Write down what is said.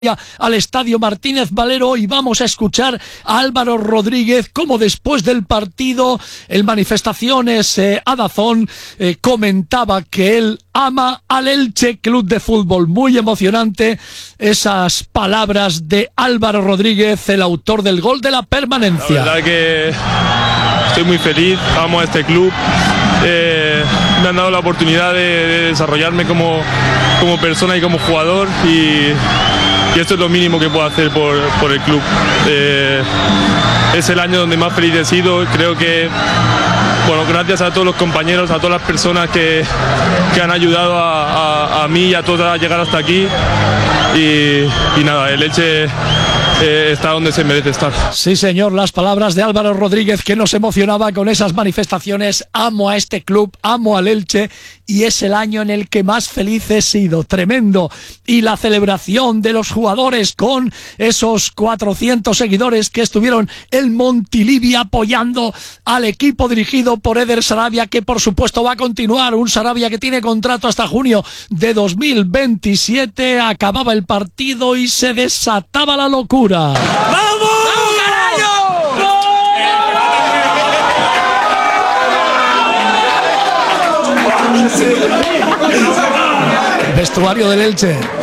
al Estadio Martínez Valero y vamos a escuchar a Álvaro Rodríguez como después del partido en manifestaciones a Dazón comentaba que él ama al Elche Club de Fútbol. Muy emocionante esas palabras de Álvaro Rodríguez, el autor del gol de la permanencia. La verdad que estoy muy feliz, amo a este club. Me han dado la oportunidad de desarrollarme como persona y como jugador y esto es lo mínimo que puedo hacer por el club. Es el año donde más feliz he sido. Creo que, bueno, gracias a todos los compañeros, a todas las personas que han ayudado a mí y a todos a llegar hasta aquí. Y nada, el Elche está donde se merece estar. Sí, señor, las palabras de Álvaro Rodríguez que nos emocionaba con esas manifestaciones. Amo a este club, amo al Elche y es el año en el que más feliz he sido. Tremendo. Y la celebración de los jugadores con esos 400 seguidores que estuvieron en Montilivi apoyando al equipo dirigido por Eder Sarabia, que por supuesto va a continuar. Un Sarabia que tiene contrato hasta junio de 2027. Acababa el partido y se desataba la locura. ¡Vamos! ¡Vamos, carajo! Vestuario del Elche.